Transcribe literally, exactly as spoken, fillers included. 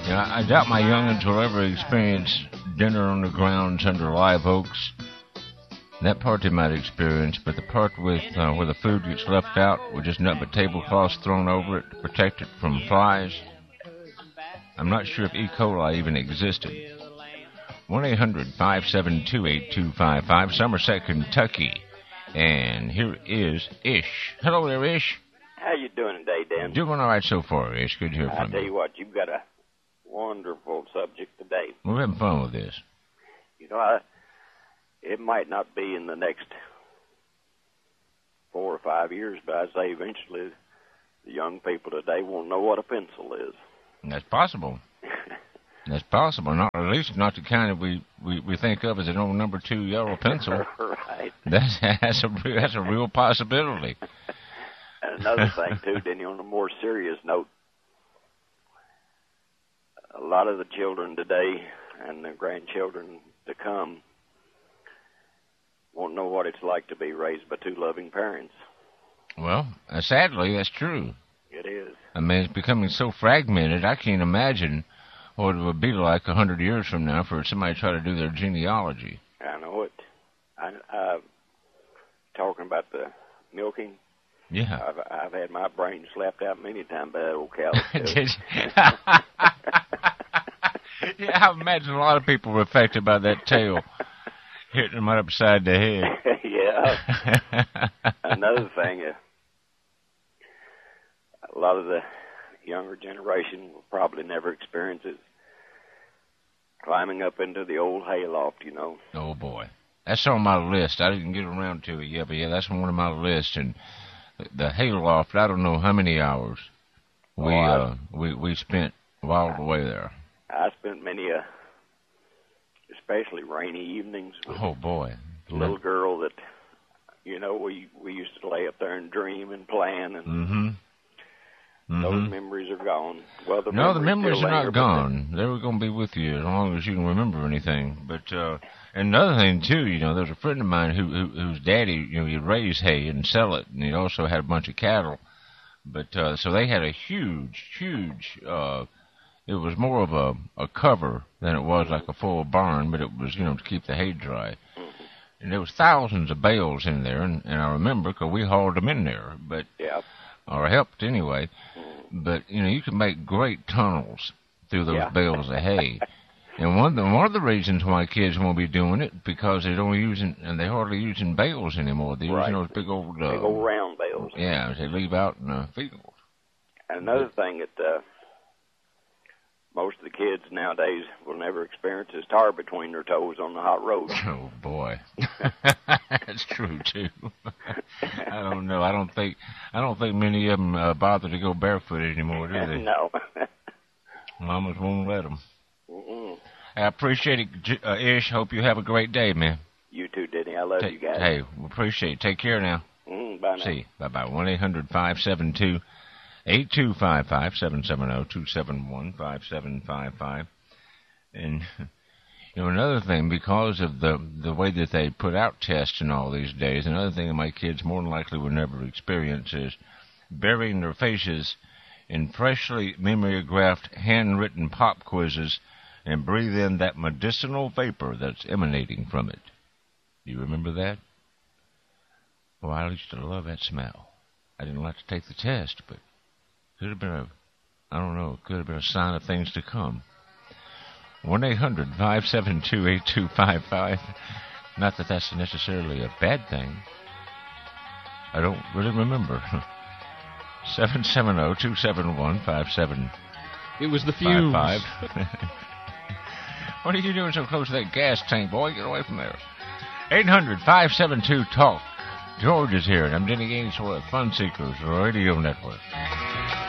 You know, I doubt my youngins will ever experience dinner on the grounds under live oaks. That part they might experience, but the part with uh, where the food gets left out with just nothing but tablecloths thrown over it to protect it from flies, I'm not sure if E. coli even existed. one eight hundred five seven two eight two five five, Somerset, Kentucky. And here is Ish. Hello there, Ish. How you doing today, Dan? Doing all right so far, Ish. Good to hear from you. I tell you what, you've got a wonderful subject today. We're having fun with this. You know, I, it might not be in the next four or five years, but I say eventually the young people today won't know what a pencil is. That's possible. That's possible. Not at least not the kind that we, we, we think of as an old number two yellow pencil. Right. That's, that's a that's a real possibility. And another thing too, Denny, on a more serious note, a lot of the children today and the grandchildren to come won't know what it's like to be raised by two loving parents. Well, uh, sadly, that's true. It is. I mean, it's becoming so fragmented, I can't imagine what it would be like a hundred years from now for somebody to try to do their genealogy. I know it. I, uh, talking about the milking. Yeah. I've, I've had my brain slapped out many times by that old cow. Yeah, I imagine a lot of people were affected by that tail hitting them right upside the head. Yeah. Another thing, uh, a lot of the younger generation will probably never experience it. Climbing up into the old hayloft, you know. Oh, boy. That's on my list. I didn't get around to it yet, but yeah, that's on one of my lists. And the hayloft, I don't know how many hours we oh, I, uh, we, we spent while away there. I spent many, uh, especially rainy evenings with oh, boy. a little girl that, you know, we, we used to lay up there and dream and plan, and mm-hmm. Mm-hmm. those memories are gone. Well, the no, memories the memories are linger, not gone. They were going to be with you as long as you can remember anything. But uh, another thing, too, you know, there's a friend of mine who, who whose daddy, you know, he'd raise hay and sell it, and he also had a bunch of cattle. But uh, so they had a huge, huge, uh, it was more of a, a cover than it was like a full barn, but it was, you know, to keep the hay dry. And there was thousands of bales in there, and, and I remember because we hauled them in there. But yeah. Or helped anyway. But, you know, you can make great tunnels through those yeah. bales of hay. And one of, the, one of the reasons why kids won't be doing it, because they don't using, and they hardly using bales anymore. They're right. using those big old... Uh, big old round bales. Yeah, they leave out in the field. And another thing that uh, most of the kids nowadays will never experience is tar between their toes on the hot road. Oh, boy. That's true, too. I don't know. I don't think I don't think many of them uh, bother to go barefoot anymore, do they? No. Mamas won't let them. Mm-mm. I appreciate it, uh, Ish. Hope you have a great day, man. You too, Denny. I love Ta- you guys. Hey, we appreciate it. Take care now. Mm, bye now. See you. Bye-bye. one eight hundred five seven two eight two five five, seven seven zero two seven one five seven five five. And... You know, another thing, because of the the way that they put out tests and all these days, another thing that my kids more than likely will never experience is burying their faces in freshly mimeographed, handwritten pop quizzes and breathe in that medicinal vapor that's emanating from it. Do you remember that? Well, I used to love that smell. I didn't like to take the test, but it could have been a, I don't know, it could have been a sign of things to come. one eight hundred five seven two eight two five five. Not that that's necessarily a bad thing. I don't really remember. seven seven zero two seven one five seven. It was the fumes. Five, five. What are you doing so close to that gas tank, boy? Get away from there. eight hundred five seven two talk. George is here, and I'm Denny Ainsworth, Fun Seekers Radio Network.